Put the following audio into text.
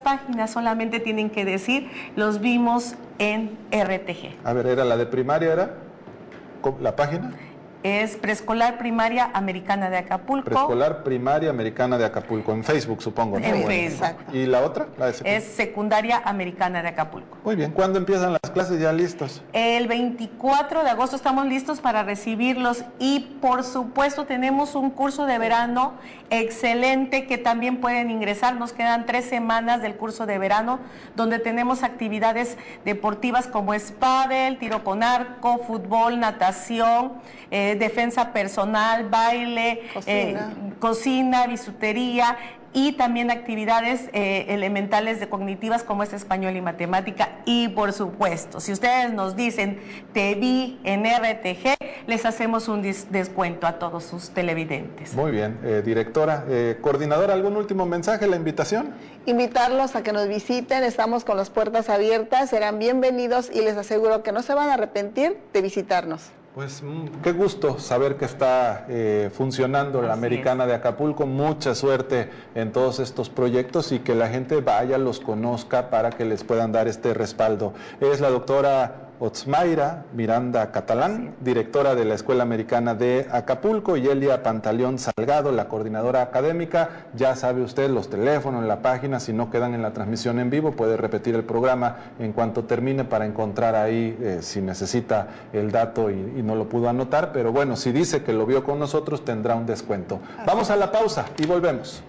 páginas, solamente tienen que decir, los vimos en RTG. A ver, ¿era la de primaria, era la página? Es Preescolar Primaria Americana de Acapulco. Preescolar Primaria Americana de Acapulco, en Facebook supongo, ¿no? En Bueno. Facebook. ¿Y la otra? La de es Secundaria Americana de Acapulco. Muy bien, ¿cuándo empiezan las clases ya listos? El 24 de agosto estamos listos para recibirlos y por supuesto tenemos un curso de verano excelente que también pueden ingresar. Nos quedan 3 semanas del curso de verano donde tenemos actividades deportivas como es pádel, tiro con arco, fútbol, natación, defensa personal, baile, cocina, bisutería y también actividades elementales de cognitivas como es español y matemática. Y por supuesto, si ustedes nos dicen te vi en RTG, les hacemos un descuento a todos sus televidentes. Muy bien, directora, coordinadora, ¿algún último mensaje, la invitación? Invitarlos a que nos visiten, estamos con las puertas abiertas, serán bienvenidos y les aseguro que no se van a arrepentir de visitarnos. Pues qué gusto saber que está funcionando la Americana de Acapulco. Mucha suerte en todos estos proyectos y que la gente vaya, los conozca para que les puedan dar este respaldo. Es la doctora Otsmaira Miranda Catalán, directora de la Escuela Americana de Acapulco, y Elia Pantaleón Salgado, la coordinadora académica. Ya sabe usted los teléfonos, la página, si no quedan en la transmisión en vivo, puede repetir el programa en cuanto termine para encontrar ahí si necesita el dato y no lo pudo anotar, pero bueno, si dice que lo vio con nosotros tendrá un descuento. Vamos a la pausa y volvemos.